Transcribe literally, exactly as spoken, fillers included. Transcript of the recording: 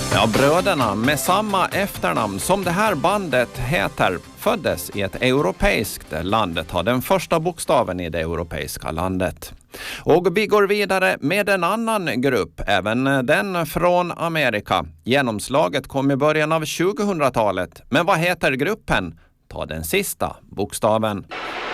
Ja, bröderna med samma efternamn som det här bandet heter föddes i ett europeiskt land, har den första bokstaven i det europeiska landet. Och vi går vidare med en annan grupp, även den från Amerika. Genomslaget kom i början av tjugohundratalet, men vad heter gruppen? Ta den sista bokstaven.